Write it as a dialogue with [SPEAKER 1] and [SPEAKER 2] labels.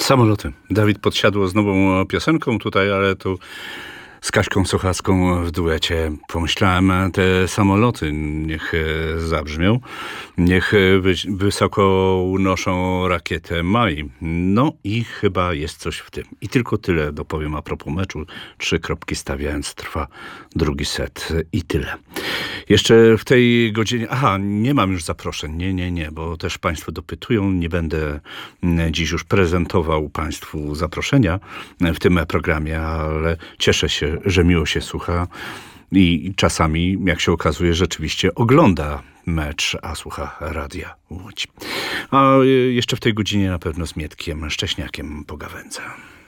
[SPEAKER 1] Samoloty. Dawid Podsiadło z nową piosenką tutaj, ale tu z Kaśką Sochacką w duecie. Pomyślałem, te samoloty niech zabrzmią, niech wysoko unoszą rakietę Maj. No i chyba jest coś w tym. I tylko tyle dopowiem a propos meczu. 3 kropki stawiając, trwa drugi set i tyle. Jeszcze w tej godzinie... Aha, nie mam już zaproszeń. Nie, bo też państwo dopytują. Nie będę dziś już prezentował państwu zaproszenia w tym programie, ale cieszę się, że miło się słucha i czasami, jak się okazuje, rzeczywiście ogląda mecz, a słucha Radia Łódź. A jeszcze w tej godzinie na pewno z Mietkiem Szcześniakiem pogawędzę.